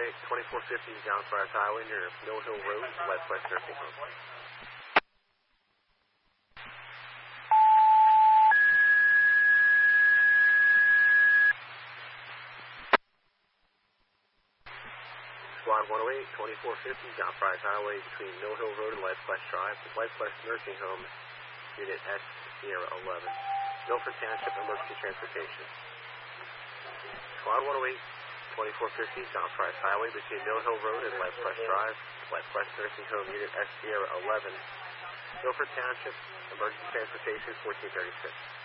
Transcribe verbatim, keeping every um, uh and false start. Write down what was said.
eight, twenty-four fifty John Friars Highway near Mill Hill Road, West West Nursing Home. Squad one oh eight, twenty-four fifty John Friars Highway between Mill Hill Road and West West Drive, West West Nursing Home, Unit X Sierra eleven, Milford Township Emergency Transportation. Squad one oh eight, twenty-four fifty John Friars Highway between Mill Hill Road and West West Drive, West West Nursing Home, Unit X Sierra eleven, Milford Township Emergency Transportation fourteen thirty-six.